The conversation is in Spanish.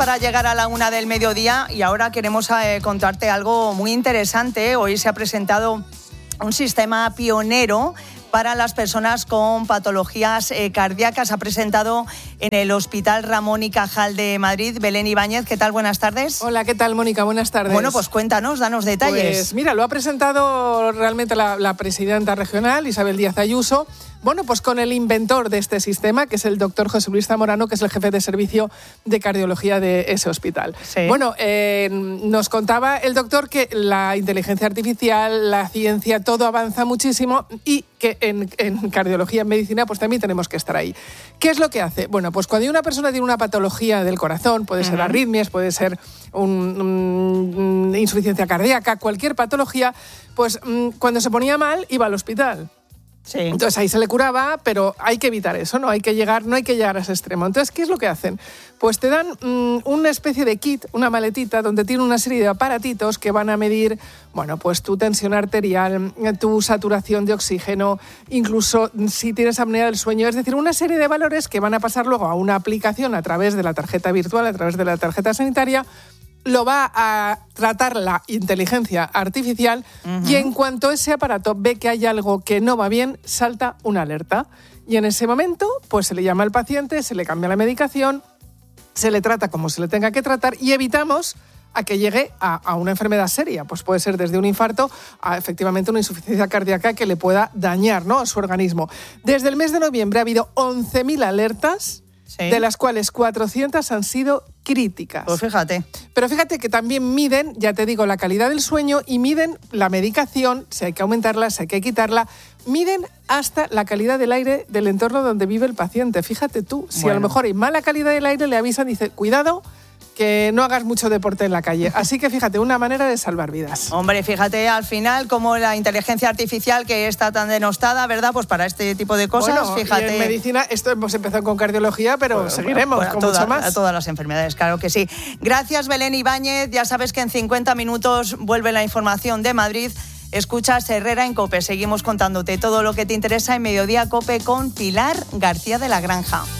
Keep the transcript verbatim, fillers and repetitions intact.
para llegar a la una del mediodía y ahora queremos eh, contarte algo muy interesante. Hoy se ha presentado un sistema pionero para las personas con patologías eh, cardíacas. Ha presentado en el Hospital Ramón y Cajal de Madrid. Belén Ibáñez, ¿qué tal? Buenas tardes. Hola, ¿qué tal, Mónica? Buenas tardes. Bueno, pues cuéntanos, danos detalles. Pues mira, lo ha presentado realmente la, la presidenta regional, Isabel Díaz Ayuso. Bueno, pues con el inventor de este sistema, que es el doctor José Luis Zamorano, que es el jefe de servicio de cardiología de ese hospital. Sí. Bueno, eh, nos contaba el doctor que la inteligencia artificial, la ciencia, todo avanza muchísimo y que en, en cardiología, en medicina, pues también tenemos que estar ahí. ¿Qué es lo que hace? Bueno, pues cuando una persona tiene una patología del corazón, puede ser uh-huh. arritmias, puede ser un, un, insuficiencia cardíaca, cualquier patología, pues cuando se ponía mal iba al hospital. Sí. Entonces ahí se le curaba, pero hay que evitar eso, no hay que llegar, no hay que llegar a ese extremo. Entonces, ¿qué es lo que hacen? Pues te dan mmm, una especie de kit, una maletita donde tiene una serie de aparatitos que van a medir, bueno, pues tu tensión arterial, tu saturación de oxígeno, incluso si tienes apnea del sueño, es decir, una serie de valores que van a pasar luego a una aplicación a través de la tarjeta virtual, a través de la tarjeta sanitaria. Lo va a tratar la inteligencia artificial uh-huh. y en cuanto ese aparato ve que hay algo que no va bien, salta una alerta. Y en ese momento, pues se le llama al paciente, se le cambia la medicación, se le trata como se le tenga que tratar y evitamos a que llegue a, a una enfermedad seria. Pues puede ser desde un infarto a efectivamente una insuficiencia cardíaca que le pueda dañar, ¿no?, a su organismo. Desde el mes de noviembre ha habido once mil alertas, sí. de las cuales cuatrocientas han sido críticas. Pues fíjate. Pero fíjate que también miden, ya te digo, la calidad del sueño y miden la medicación, si hay que aumentarla, si hay que quitarla, miden hasta la calidad del aire del entorno donde vive el paciente. Fíjate tú, si bueno. a lo mejor hay mala calidad del aire, le avisan y dice, cuidado, que no hagas mucho deporte en la calle. Así que fíjate, una manera de salvar vidas. Hombre, fíjate al final como la inteligencia artificial que está tan denostada, ¿verdad? Pues para este tipo de cosas, bueno, fíjate. Y en medicina, esto hemos empezado con cardiología, pero bueno, seguiremos bueno, con toda, mucho más. A todas las enfermedades, claro que sí. Gracias, Belén Ibáñez. Ya sabes que en cincuenta minutos vuelve la información de Madrid. Escuchas Herrera en COPE. Seguimos contándote todo lo que te interesa en Mediodía COPE con Pilar García de la Granja.